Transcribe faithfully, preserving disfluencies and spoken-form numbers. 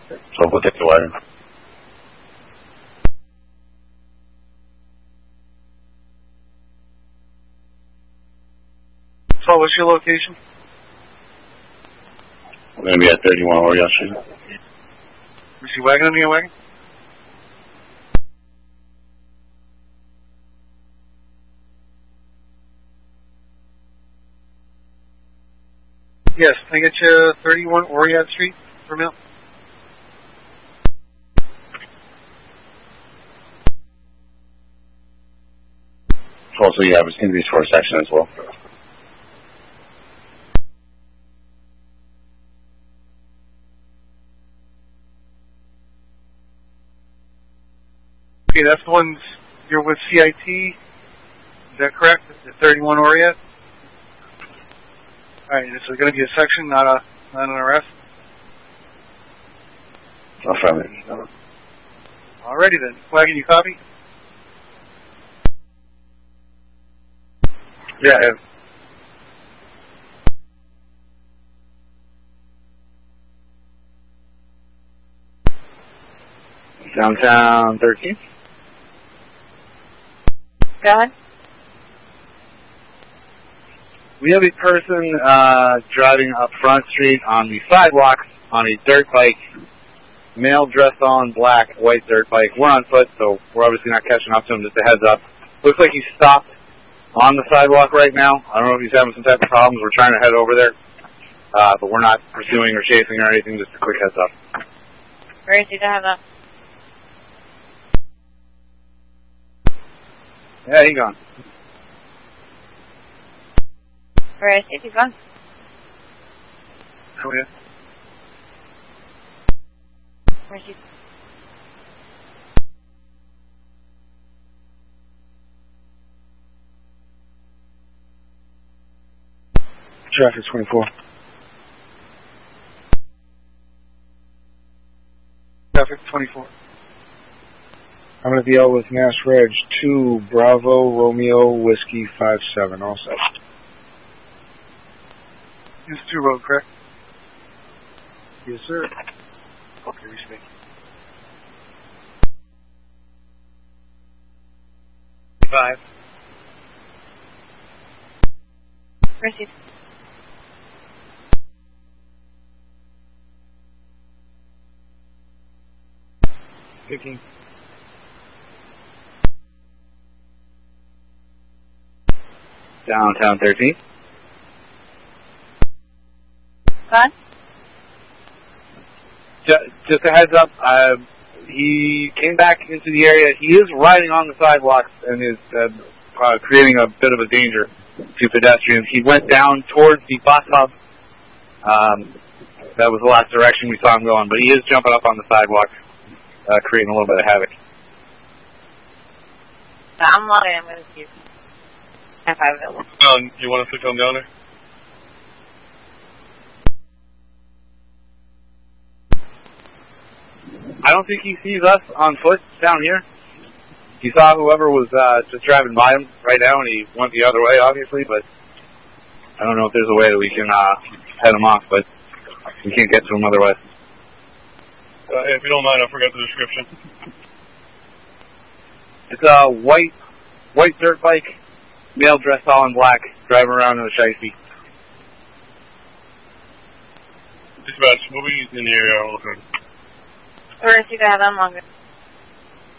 So we'll take the wagon. So what's your location? We're going to be at thirty-one Oriole Street. Is she wagon under your wagon? Yes, can I get you thirty-one Oriole Street for mail? Also, you have a Invis for a section as well. Okay, that's the ones you're with C I T. Is that correct? The thirty-one Oriole? Alright, this is going to be a section, not a not an arrest? Affirmative. Alrighty then. Wagon, you copy? Yeah, I have. Downtown thirteen. Go ahead. We have a person uh, driving up Front Street on the sidewalks on a dirt bike, male dressed all in black, white dirt bike. We're on foot, so we're obviously not catching up to him, just a heads up. Looks like he's stopped on the sidewalk right now. I don't know if he's having some type of problems. We're trying to head over there, uh, but we're not pursuing or chasing or anything, just a quick heads up. Where is he to have that? Yeah, he gone. Where is he? He's gone. Oh, yeah. Where is he? Traffic twenty-four. Traffic twenty-four. I'm going to be out with Mass Reg two Bravo Romeo Whiskey five seven also. It's two road, correct? Yes, sir. Okay, respect. Five. Where is he? Picking. Downtown thirteen. Gone? Just, just a heads up, uh, he came back into the area. He is riding on the sidewalks and is uh, uh, creating a bit of a danger to pedestrians. He went down towards the bus hub. Um, that was the last direction we saw him going, but he is jumping up on the sidewalk, uh, creating a little bit of havoc. I'm logging in with you. If I'm available. Um, you want us to come down there? I don't think he sees us on foot down here. He saw whoever was uh, just driving by him right now, and he went the other way, obviously, but I don't know if there's a way that we can uh, head him off, but we can't get to him otherwise. Uh, if you don't mind, I forgot the description. It's a white, white dirt bike, male dressed all in black, driving around in a shiesty. Dispatch, we'll be in the area. Where is he to have that longer?